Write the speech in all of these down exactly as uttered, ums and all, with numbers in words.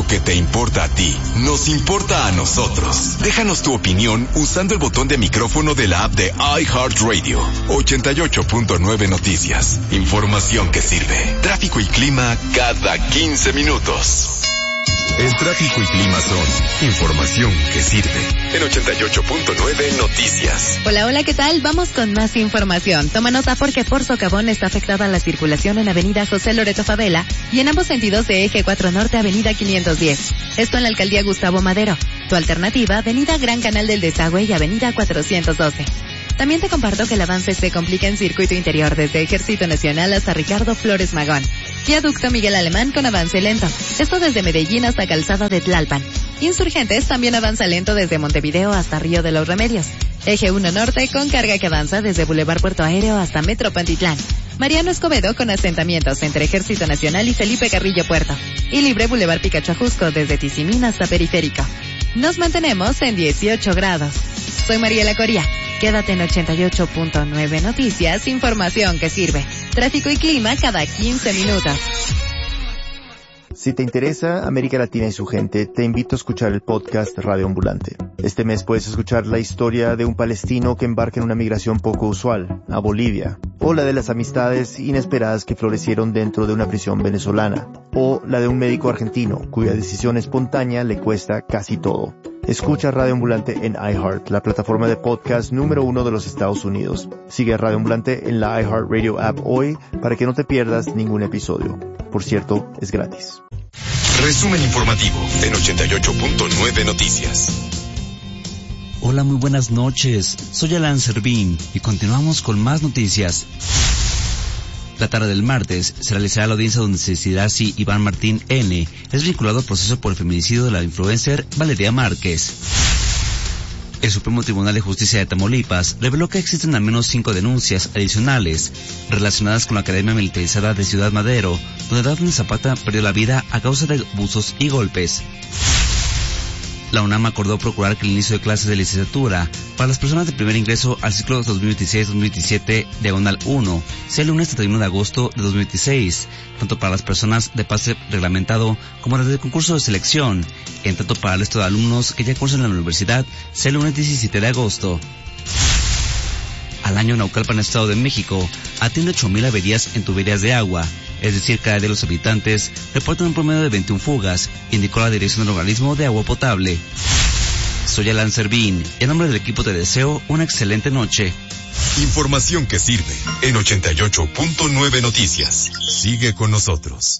lo que te importa a ti, nos importa a nosotros. Déjanos tu opinión usando el botón de micrófono de la app de iHeartRadio. ochenta y ocho punto nueve Noticias. Información que sirve. Tráfico y clima cada quince minutos. El tráfico y clima son información que sirve. En ochenta y ocho punto nueve Noticias. Hola, hola, ¿qué tal? Vamos con más información. Toma nota porque por socavón está afectada la circulación en Avenida José Loreto Favela y en ambos sentidos de Eje cuatro Norte, Avenida quinientos diez. Esto en la Alcaldía Gustavo Madero. Tu alternativa, Avenida Gran Canal del Desagüe y Avenida cuatrocientos doce. También te comparto que el avance se complica en circuito interior desde Ejército Nacional hasta Ricardo Flores Magón. Viaducto Miguel Alemán con avance lento. Esto desde Medellín hasta Calzada de Tlalpan. Insurgentes también avanza lento desde Montevideo hasta Río de los Remedios. Eje uno Norte con carga que avanza desde Boulevard Puerto Aéreo hasta Metro Pantitlán. Mariano Escobedo con asentamientos entre Ejército Nacional y Felipe Carrillo Puerto. Y libre Boulevard Picacho Ajusco desde Tizimín hasta Periférico. Nos mantenemos en dieciocho grados. Soy Mariela Coria. Quédate en ochenta y ocho punto nueve Noticias, información que sirve. Tráfico y clima cada quince minutos. Si te interesa América Latina y su gente, te invito a escuchar el podcast Radio Ambulante. Este mes puedes escuchar la historia de un palestino que embarca en una migración poco usual, a Bolivia, o la de las amistades inesperadas que florecieron dentro de una prisión venezolana, o la de un médico argentino cuya decisión espontánea le cuesta casi todo. Escucha Radio Ambulante en iHeart, la plataforma de podcast número uno de los Estados Unidos. Sigue a Radio Ambulante en la iHeartRadio app hoy para que no te pierdas ningún episodio. Por cierto, es gratis. Resumen informativo en ochenta y ocho punto nueve Noticias. Hola, muy buenas noches. Soy Alan Servín y continuamos con más noticias. La tarde del martes se realizará la audiencia donde se decidirá si Iván Martín N. es vinculado al proceso por el feminicidio de la influencer Valeria Márquez. El Supremo Tribunal de Justicia de Tamaulipas reveló que existen al menos cinco denuncias adicionales relacionadas con la Academia Militarizada de Ciudad Madero, donde Dafne Zapata perdió la vida a causa de abusos y golpes. La UNAM acordó procurar que el inicio de clases de licenciatura para las personas de primer ingreso al ciclo dos mil veintiséis dos mil veintisiete, diagonal uno, sea el lunes treinta y uno de agosto de dos mil veintiséis, tanto para las personas de pase reglamentado como las de concurso de selección, en tanto para el resto de alumnos que ya cursan en la universidad, sea el lunes diecisiete de agosto. Al año, Naucalpan, Estado de México, atiende ocho mil averías en tuberías de agua, es decir, cada día los habitantes reportan un promedio de veintiuna fugas, indicó la Dirección del Organismo de Agua Potable. Soy Alan Servín y en nombre del equipo te deseo una excelente noche. Información que sirve en ochenta y ocho punto nueve Noticias. Sigue con nosotros.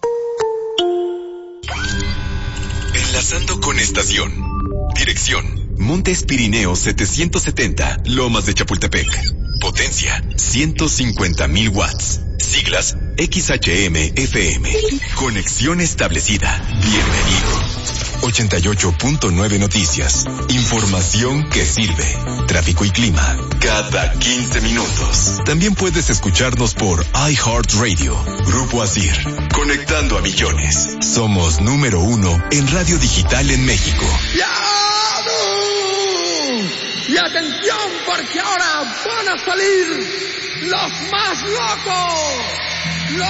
Enlazando con estación. Dirección: Montes Pirineos setecientos setenta, Lomas de Chapultepec. Potencia: ciento cincuenta mil watts. Siglas: X H M F M. Conexión establecida. Bienvenido. ochenta y ocho punto nueve Noticias. Información que sirve. Tráfico y clima cada quince minutos. También puedes escucharnos por iHeartRadio. Grupo Asir. Conectando a millones. Somos número uno en radio digital en México. Y atención, porque ahora van a salir los más locos.